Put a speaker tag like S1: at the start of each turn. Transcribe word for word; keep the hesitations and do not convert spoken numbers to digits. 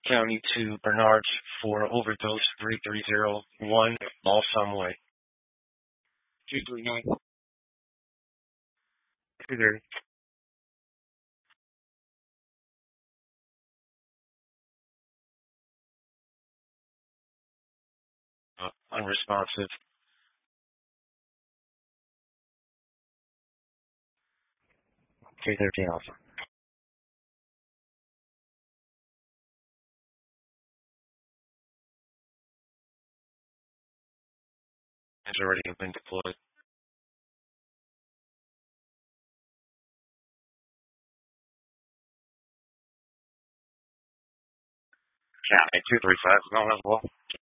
S1: County to Bernard for overdose three three zero one, Balsam Way.
S2: two three nine.
S1: two thirty. Uh, unresponsive. two thirteen Alpha. Has already been deployed. County two three five, going as well.